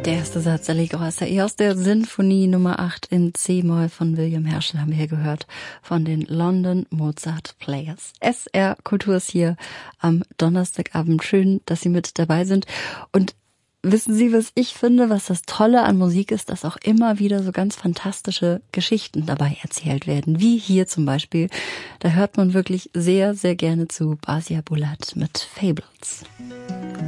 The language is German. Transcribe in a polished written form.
Der erste Satz Allegro assai aus der Sinfonie Nummer 8 in C-Moll von William Herschel haben wir hier gehört von den London Mozart Players. SR Kultur ist hier am Donnerstagabend. Schön, dass Sie mit dabei sind. Und wissen Sie, was ich finde, was das Tolle an Musik ist, dass auch immer wieder so ganz fantastische Geschichten dabei erzählt werden. Wie hier zum Beispiel. Da hört man wirklich sehr, sehr gerne zu Basia Bulat mit Fables.